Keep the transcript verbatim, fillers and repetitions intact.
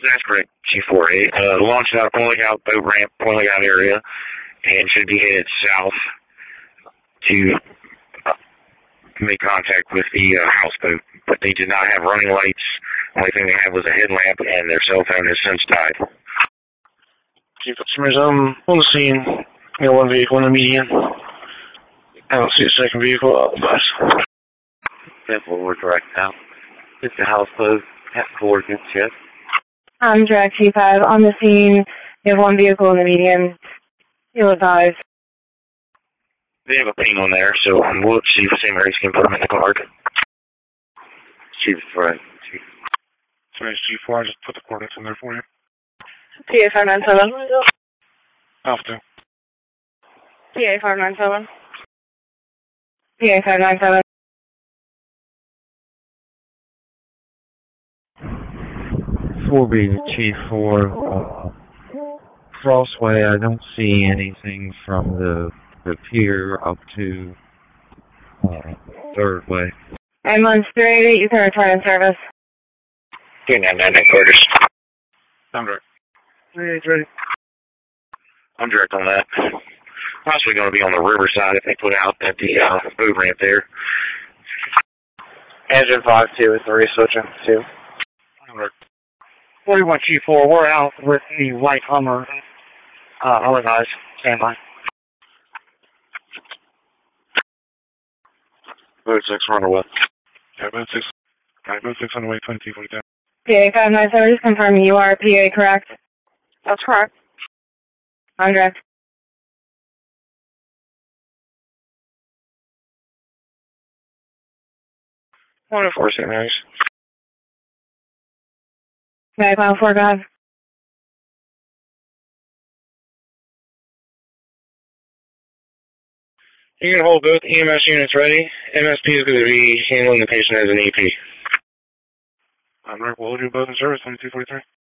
That's correct, Chief four eight. Uh, launched out of Point Lookout boat ramp, Point Lookout area, and should be headed south to uh, make contact with the uh, houseboat. But they did not have running lights. The only thing they had was a headlamp, and their cell phone has since died. Chief customers, um, on the scene, you know, one vehicle in the median. I don't see a second vehicle on the bus. That's what we're direct now. It's the houseboat. Have coordinates yet? I'm direct T five on the scene. You have one vehicle in the median. You'll advise. They have a ping on there, so um, we'll see the same race can put them in the card. Chief, right. Chief. Sorry, Chief four, I just put the coordinates in there for you. P A five nine seven. Alpha. P A five nine seven. P A five nine seven. four B to Chief four. Uh, Crossway, I don't see anything from the, the pier up to uh, Third Way. Ambulance three eighty-eight, you can return in service. two nine nine quarters. I'm direct. three eight ready. I'm direct on that. Possibly going to be on the riverside if they put out at the uh, boat ramp there. Engine five two is the switching two. I'm direct. forty-one G four, we're out with the white Hummer. Uh, other guys, stand by. Boat six, run away. Yeah, boat six. Alright, boat six on the way, twenty-two forty-seven. P A five nine seven, just confirming you are P A correct? That's correct. I'm direct. one oh four, Saint Mary's. Mag one oh four, go ahead. You can hold both E M S units ready. M S P is going to be handling the patient as an E P. I'm right. We'll do both in service, twenty-two forty-three.